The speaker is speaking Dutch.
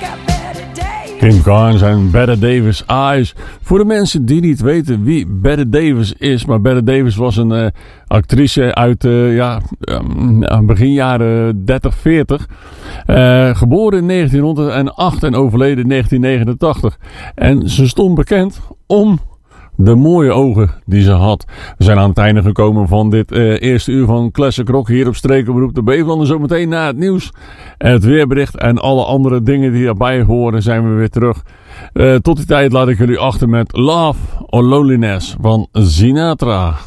Kim Carnes en Bette Davis Eyes. Voor de mensen die niet weten wie Bette Davis is. Maar Bette Davis was een actrice uit begin jaren 30, 40. Geboren in 1908 en overleden in 1989. En ze stond bekend om de mooie ogen die ze had. We zijn aan het einde gekomen van dit eerste uur van Classic Rock hier op Streekberoep de Bevelanden. Zometeen na het nieuws, het weerbericht en alle andere dingen die daarbij horen zijn we weer terug. Tot die tijd laat ik jullie achter met Love or Loneliness van Sinatra.